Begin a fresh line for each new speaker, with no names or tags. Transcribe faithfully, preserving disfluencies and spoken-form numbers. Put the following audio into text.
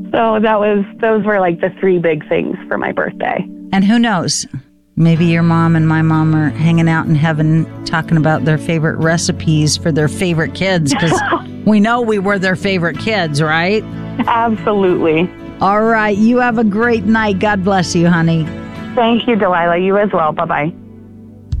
So that was, those were like the three big things for my birthday.
And who knows? Maybe your mom and my mom are hanging out in heaven talking about their favorite recipes for their favorite kids, because we know we were their favorite kids, right?
Absolutely.
All right. You have a great night. God bless you, honey.
Thank you, Delilah. You as well. Bye-bye.